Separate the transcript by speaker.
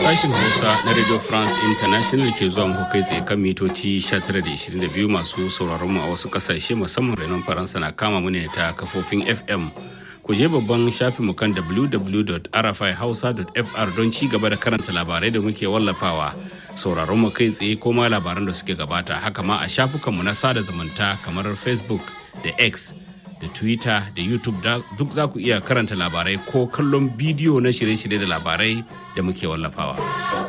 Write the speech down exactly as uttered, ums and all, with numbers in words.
Speaker 1: sashin Hausa na Radio France International ke zuwa muku kai tsaye kan mitoci sha tara da ishirin da biyu masu sauraron mu a wasu kasashe musamman renon Faransa na kama mu ne ta kafofin F M. Ku je babban shafin mu kan w w w dot r f i hausa dot f r don ci gaba da karanta labarai da muke wallafawa. Sauraron mu kai tsaye ko ma labaran da suke gabata, haka ma a shafukan mu na sada zumunta kamar Facebook da X da Twitter da YouTube duk za ku iya karanta labarai ko kallon bidiyo na shirye-shirye da labarai da muke wallafawa.